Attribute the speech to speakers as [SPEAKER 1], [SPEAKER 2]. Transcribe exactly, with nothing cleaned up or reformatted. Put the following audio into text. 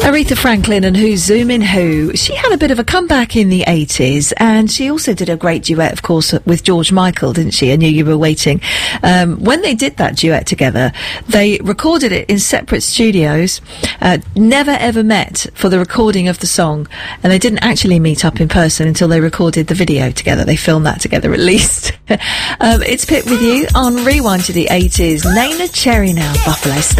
[SPEAKER 1] Aretha Franklin and Who's Zoomin' Who. She had a bit of a comeback in the eighties, and she also did a great duet, of course, with George Michael, didn't she? I Knew You Were Waiting. Um, when they did that duet together, they recorded it in separate studios, uh, never ever met for the recording of the song, and they didn't actually meet up in person until they recorded the video together. They filmed that together, at least. um, it's Pip with you on Rewind to the eighties. Neneh Cherry now, Buffalo Style.